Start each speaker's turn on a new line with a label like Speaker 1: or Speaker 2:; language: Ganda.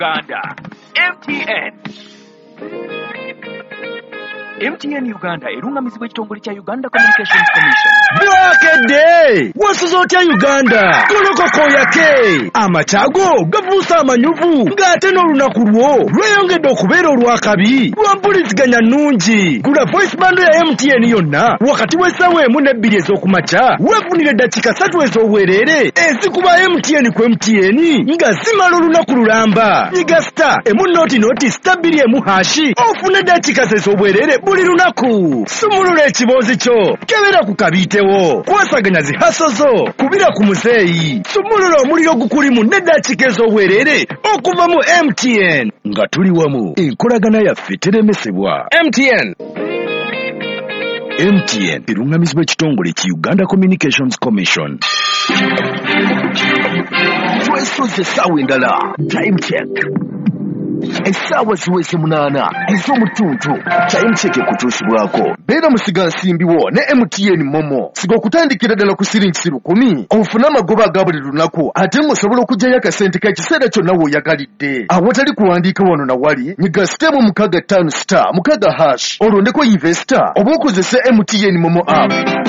Speaker 1: Uganda. MTN Uganda erungamizibwa ekitongole kya Uganda Communications Commission.
Speaker 2: Bwakede wasuzotya Uganda kolokoko yake amachago gavusa amanyuvu ngate n'olunaku lwo lweyongedde okubeera olwakabi lwampuliziganya nnungi. Gula voice bando ya MTN yonna wakati w'essaawa 1-2 ez'okumakya weefunire dakika 3 ez'obwereere ezikuba MTN ku MTN nga zimala olunaku lulamba. Nyiga star emu star 2 ofune dakika ez'obwereere buli lunaku. Sumulula ekiboozi kyo kebera ku kabiitewo kwasaganya zihaso zo kubira ku muzeeyi. Sumulula omuliro gukulimu n'eddakiika ez'obwereere okuva mu MTN nga tuli wamu enkolagana yaffe teremesebwa. MTN erungamizibwa ekitongole ki Uganda Communications Commission.
Speaker 3: Twesoze essaawa endala time check. Essaawa ziweze 8 ez'omutuntu time check ekutuusibwako. Beera musiga nsimbiwo ne MTN Momo. Siga okutandikira ddala ku siringi 10 ofune amagoba aga buli lunaku ate ng'osobola okugyayo akasente k'ekiseera kyonna w'oyagalidde. Awatali kuwandiika wano na wali nyiga star 65 star 6 hash olondeko investor oba okozese MTN Momo app.